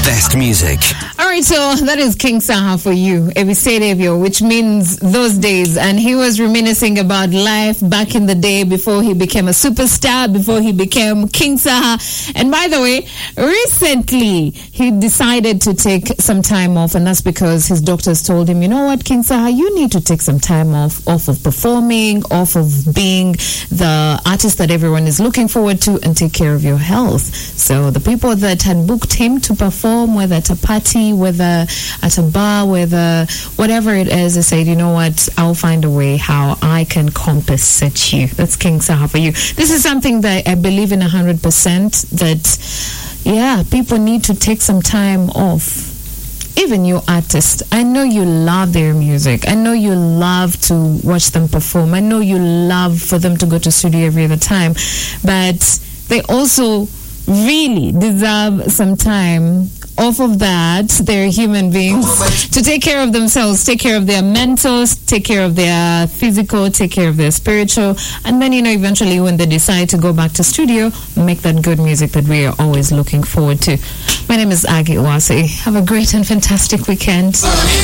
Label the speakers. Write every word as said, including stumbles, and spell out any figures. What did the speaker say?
Speaker 1: best music.
Speaker 2: All right, so that is King Saha for you, Ebisedevio, which means those days. And he was reminiscing about life back in the day before he became a superstar, before he became King Saha. And by the way, recently he decided to take some time off, and that's because his doctors told him, you know what, King Saha, you need to take some time off, off of performing, off of being the artist that everyone is looking forward to, and take care of your health. So the people that had booked him to perform, whether at a party, whether at a bar, whether whatever it is, they said, you know what, I'll find a way how I can compensate you. That's King Saha for you. This is something that I believe in one hundred percent, that, yeah, people need to take some time off. Even you artists, I know you love their music. I know you love to watch them perform. I know you love for them to go to studio every other time. But they also really deserve some time off of that. They're human beings, to take care of themselves, take care of their mental, take care of their physical, take care of their spiritual, and then, you know, eventually when they decide to go back to studio, make that good music that we are always looking forward to. My name is Aggie Wase. Have a great and fantastic weekend.